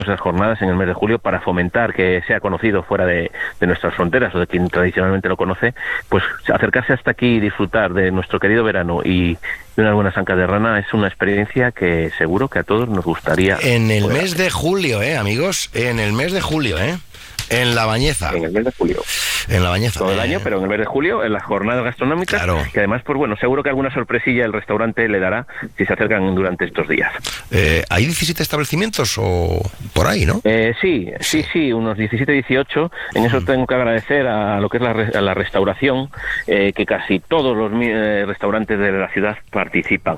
esas jornadas en el mes de julio para fomentar que sea conocido fuera de nuestras fronteras o de quien tradicionalmente lo conoce, pues acercarse hasta aquí y disfrutar de nuestro querido verano y de unas buenas ancas de rana es una experiencia que seguro que a todos nos gustaría. En el mes de julio, amigos, en el mes de julio, en La Bañeza. En el mes de julio. En La Bañeza. Todo el año, pero en el mes de julio, en las jornadas gastronómicas, claro. Que además, pues bueno, seguro que alguna sorpresilla el restaurante le dará si se acercan durante estos días. ¿Hay 17 establecimientos o por ahí, no? Sí, unos 17, 18. En eso tengo que agradecer a lo que es a la restauración, que casi todos los restaurantes de la ciudad participan.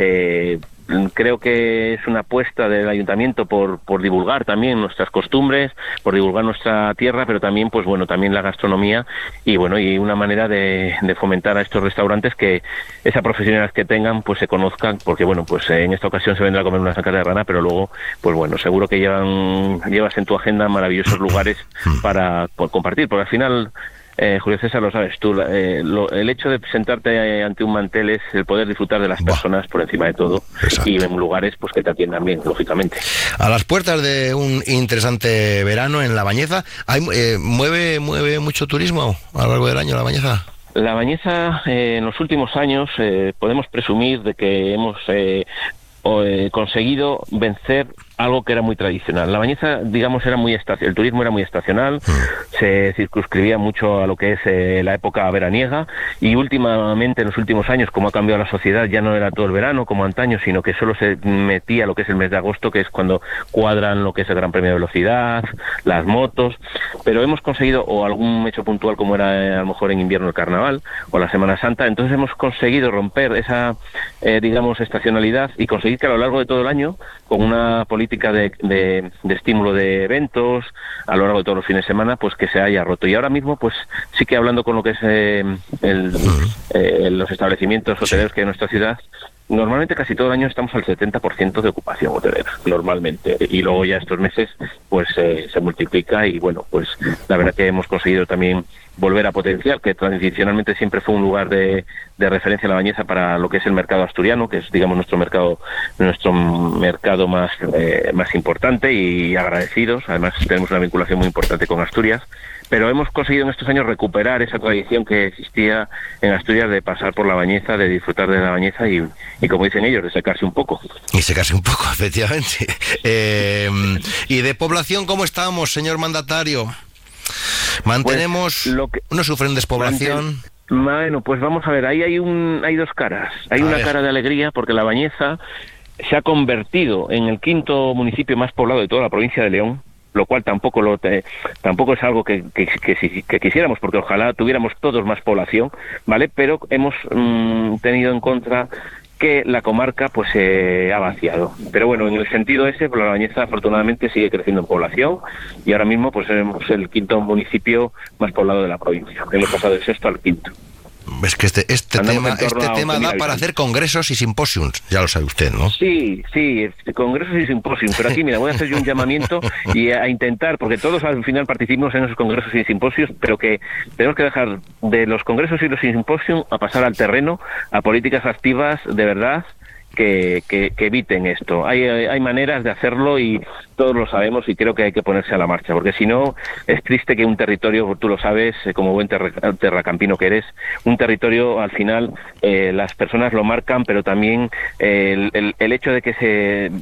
Creo que es una apuesta del ayuntamiento por divulgar también nuestras costumbres, por divulgar nuestra tierra, pero también, pues bueno, también la gastronomía y bueno, y una manera de fomentar a estos restaurantes que esa profesionalidad que tengan, pues se conozcan, porque bueno, pues en esta ocasión se vendrá a comer una ancas de rana, pero luego, pues bueno, seguro que llevas en tu agenda maravillosos lugares para compartir, porque al final, Julio César, lo sabes tú, el hecho de sentarte ante un mantel es el poder disfrutar de las personas por encima de todo. Exacto. Y en lugares pues que te atiendan bien, lógicamente. A las puertas de un interesante verano en La Bañeza, ¿mueve mucho turismo a lo largo del año La Bañeza? La Bañeza, en los últimos años, podemos presumir de que hemos conseguido vencer algo que era muy tradicional. La Bañeza, digamos, era muy el turismo era muy estacional, se circunscribía mucho a lo que es la época veraniega, y últimamente, en los últimos años, como ha cambiado la sociedad, ya no era todo el verano como antaño, sino que solo se metía lo que es el mes de agosto, que es cuando cuadran lo que es el Gran Premio de Velocidad, las motos, pero hemos conseguido, o algún hecho puntual como era a lo mejor en invierno el Carnaval, o la Semana Santa, entonces hemos conseguido romper esa, digamos, estacionalidad y conseguir que a lo largo de todo el año, con una política de estímulo de eventos a lo largo de todos los fines de semana, pues que se haya roto. Y ahora mismo, pues sí que hablando con lo que es los establecimientos hoteleros que hay en nuestra ciudad, normalmente casi todo el año estamos al 70% de ocupación hotelera, normalmente. Y luego ya estos meses, pues se multiplica y bueno, pues la verdad que hemos conseguido también volver a potenciar, que tradicionalmente siempre fue un lugar de referencia a La Bañeza para lo que es el mercado asturiano, que es, digamos, nuestro mercado más importante y agradecidos. Además tenemos una vinculación muy importante con Asturias, pero hemos conseguido en estos años recuperar esa tradición que existía en Asturias de pasar por La Bañeza, de disfrutar de La Bañeza y como dicen ellos, de secarse un poco. Y secarse un poco, efectivamente. ¿Y de población cómo estamos, señor mandatario? ¿Mantenemos? Pues ¿no sufren despoblación? Bueno, pues vamos a ver, ahí hay dos caras. Hay una cara de alegría porque La Bañeza se ha convertido en el 5º municipio más poblado de toda la provincia de León, lo cual tampoco es algo que quisiéramos, porque ojalá tuviéramos todos más población, ¿vale? Pero hemos tenido en contra que la comarca pues se ha vaciado. Pero bueno, en el sentido ese, pues La Bañeza afortunadamente sigue creciendo en población y ahora mismo pues somos el 5º municipio más poblado de la provincia. Hemos pasado del 6º al 5º. Es que este tema da para hacer congresos y simposiums, ya lo sabe usted, ¿no? Sí, congresos y simposiums, pero aquí, mira, voy a hacer yo un llamamiento y a intentar, porque todos al final participamos en esos congresos y simposios, pero que tenemos que dejar de los congresos y los simposios a pasar al terreno, a políticas activas de verdad, que eviten esto. Hay maneras de hacerlo y todos lo sabemos y creo que hay que ponerse a la marcha, porque si no es triste que un territorio, tú lo sabes, como buen terracampino que eres, un territorio al final las personas lo marcan, pero también el hecho de que se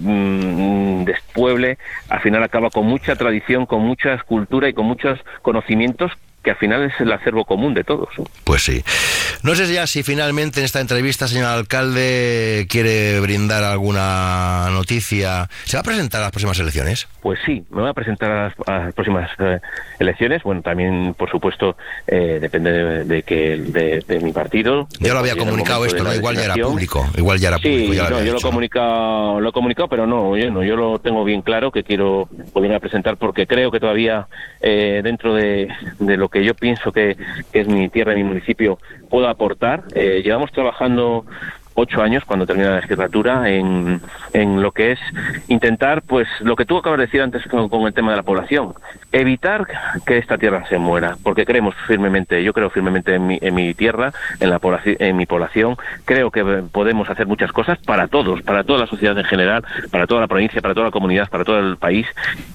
despueble al final acaba con mucha tradición, con mucha cultura y con muchos conocimientos que al final es el acervo común de todos. Pues sí. No sé ya si finalmente en esta entrevista, señor alcalde, quiere brindar alguna noticia. ¿Se va a presentar a las próximas elecciones? Pues sí, me voy a presentar a las próximas elecciones. Bueno, también, por supuesto, depende de mi partido. Ya lo había comunicado esto, ¿no? Igual ya era público. Sí, yo lo he comunicado, pero no, yo lo tengo bien claro que quiero volver a presentar porque creo que todavía dentro de lo que yo pienso que es mi tierra y mi municipio puedo aportar. Llevamos trabajando 8 años, cuando termina la legislatura, en lo que es intentar, pues, lo que tú acabas de decir antes con el tema de la población, evitar que esta tierra se muera, porque yo creo firmemente en mi tierra, en mi población, creo que podemos hacer muchas cosas para todos, para toda la sociedad en general, para toda la provincia, para toda la comunidad, para todo el país,